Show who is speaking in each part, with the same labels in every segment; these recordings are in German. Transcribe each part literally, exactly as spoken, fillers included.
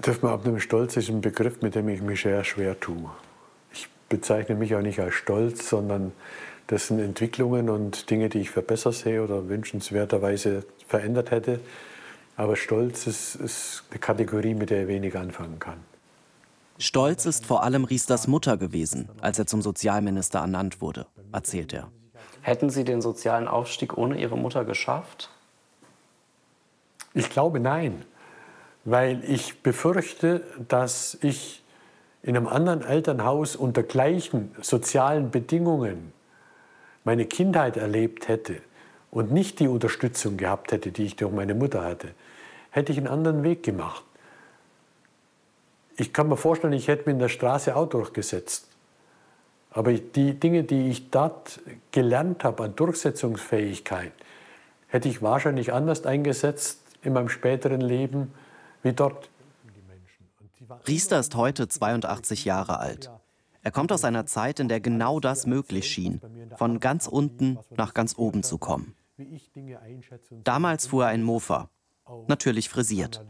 Speaker 1: Dürfen wir abnehmen, Stolz ist ein Begriff, mit dem ich mich sehr schwer tue. Ich bezeichne mich auch nicht als stolz, sondern das sind Entwicklungen und Dinge, die ich für besser sehe oder wünschenswerterweise verändert hätte. Aber Stolz ist, ist eine Kategorie, mit der ich wenig anfangen kann.
Speaker 2: Stolz ist vor allem Riesters Mutter gewesen, als er zum Sozialminister ernannt wurde, erzählt er.
Speaker 3: Hätten Sie den sozialen Aufstieg ohne Ihre Mutter geschafft?
Speaker 1: Ich glaube, nein. Weil ich befürchte, dass ich in einem anderen Elternhaus unter gleichen sozialen Bedingungen meine Kindheit erlebt hätte und nicht die Unterstützung gehabt hätte, die ich durch meine Mutter hatte, hätte ich einen anderen Weg gemacht. Ich kann mir vorstellen, ich hätte mich in der Straße auch durchgesetzt. Aber die Dinge, die ich dort gelernt habe an Durchsetzungsfähigkeit, hätte ich wahrscheinlich anders eingesetzt in meinem späteren Leben wie dort.
Speaker 2: Riester ist heute zweiundachtzig Jahre alt. Er kommt aus einer Zeit, in der genau das möglich schien, von ganz unten nach ganz oben zu kommen. Damals fuhr er ein Mofa, natürlich frisiert.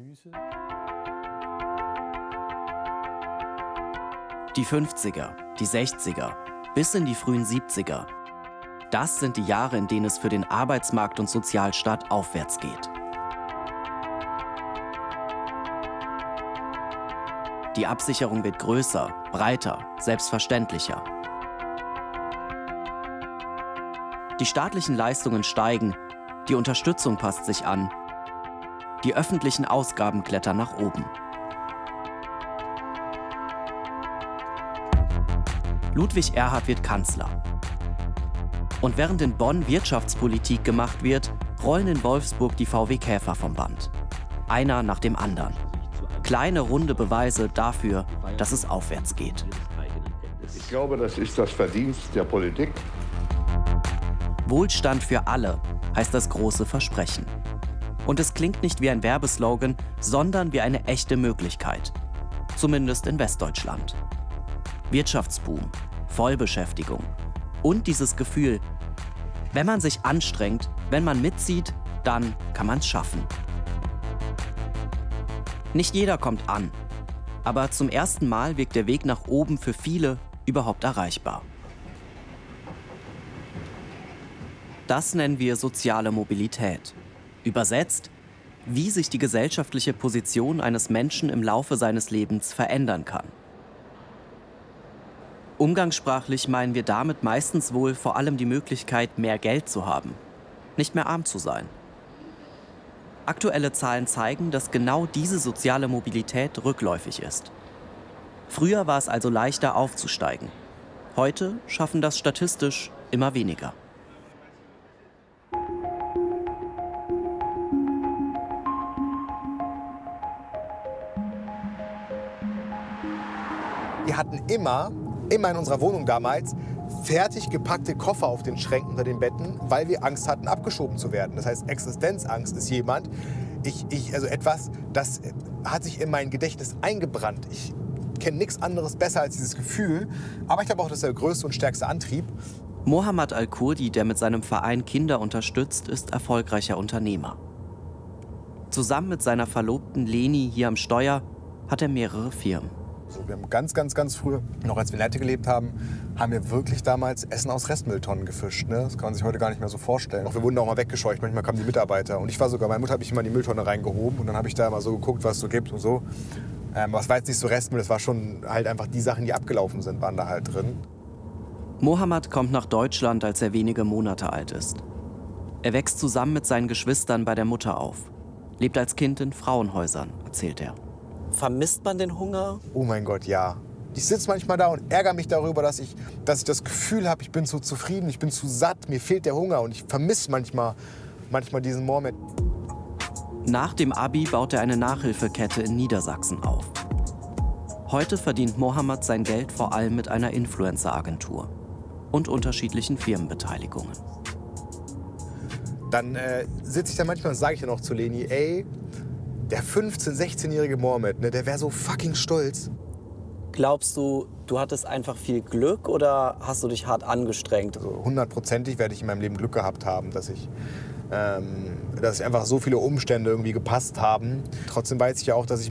Speaker 2: Die fünfziger, die sechziger, bis in die frühen siebziger. Das sind die Jahre, in denen es für den Arbeitsmarkt und Sozialstaat aufwärts geht. Die Absicherung wird größer, breiter, selbstverständlicher. Die staatlichen Leistungen steigen, die Unterstützung passt sich an, die öffentlichen Ausgaben klettern nach oben. Ludwig Erhard wird Kanzler. Und während in Bonn Wirtschaftspolitik gemacht wird, rollen in Wolfsburg die V W Käfer vom Band. Einer nach dem anderen. Kleine, runde Beweise dafür, dass es aufwärts geht.
Speaker 4: Ich glaube, das ist das Verdienst der Politik.
Speaker 2: Wohlstand für alle heißt das große Versprechen. Und es klingt nicht wie ein Werbeslogan, sondern wie eine echte Möglichkeit. Zumindest in Westdeutschland. Wirtschaftsboom, Vollbeschäftigung und dieses Gefühl, wenn man sich anstrengt, wenn man mitzieht, dann kann man es schaffen. Nicht jeder kommt an, aber zum ersten Mal wirkt der Weg nach oben für viele überhaupt erreichbar. Das nennen wir soziale Mobilität. Übersetzt, wie sich die gesellschaftliche Position eines Menschen im Laufe seines Lebens verändern kann. Umgangssprachlich meinen wir damit meistens wohl vor allem die Möglichkeit, mehr Geld zu haben, nicht mehr arm zu sein. Aktuelle Zahlen zeigen, dass genau diese soziale Mobilität rückläufig ist. Früher war es also leichter aufzusteigen. Heute schaffen das statistisch immer weniger.
Speaker 5: Wir hatten immer, immer in unserer Wohnung damals, fertig gepackte Koffer auf den Schränken unter den Betten, weil wir Angst hatten, abgeschoben zu werden. Das heißt, Existenzangst ist jemand, ich, ich, also etwas, das hat sich in mein Gedächtnis eingebrannt. Ich kenne nichts anderes besser als dieses Gefühl, aber ich glaube auch, das ist der größte und stärkste Antrieb.
Speaker 2: Mohammed Al-Kurdi, der mit seinem Verein Kinder unterstützt, ist erfolgreicher Unternehmer. Zusammen mit seiner Verlobten Leni hier am Steuer hat er mehrere Firmen.
Speaker 5: So, wir haben ganz, ganz, ganz früh, noch als wir in Leite gelebt haben, haben wir wirklich damals Essen aus Restmülltonnen gefischt. Ne? Das kann man sich heute gar nicht mehr so vorstellen. Auch wir wurden auch mal weggescheucht, manchmal kamen die Mitarbeiter. Und ich war sogar, meine Mutter hat mich immer in die Mülltonne reingehoben und dann habe ich da mal so geguckt, was es so gibt und so. Ähm, was war jetzt nicht so Restmüll, das war schon halt einfach die Sachen, die abgelaufen sind, waren da halt drin.
Speaker 2: Mohammed kommt nach Deutschland, als er wenige Monate alt ist. Er wächst zusammen mit seinen Geschwistern bei der Mutter auf. Lebt als Kind in Frauenhäusern, erzählt er.
Speaker 3: Vermisst man den Hunger?
Speaker 5: Oh mein Gott, ja. Ich sitze manchmal da und ärgere mich darüber, dass ich, dass ich das Gefühl habe, ich bin zu zufrieden, ich bin zu satt, mir fehlt der Hunger und ich vermisse manchmal, manchmal diesen Moment.
Speaker 2: Nach dem Abi baut er eine Nachhilfekette in Niedersachsen auf. Heute verdient Mohammed sein Geld vor allem mit einer Influencer-Agentur und unterschiedlichen Firmenbeteiligungen.
Speaker 5: Dann äh, sitze ich da manchmal und sage ich dann auch zu Leni, ey, der fünfzehn-, sechzehnjährige Mohammed, ne, der wäre so fucking stolz.
Speaker 3: Glaubst du, du hattest einfach viel Glück oder hast du dich hart angestrengt?
Speaker 5: Also hundertprozentig werde ich in meinem Leben Glück gehabt haben, dass ich, ähm, dass ich einfach so viele Umstände irgendwie gepasst haben. Trotzdem weiß ich ja auch, dass ich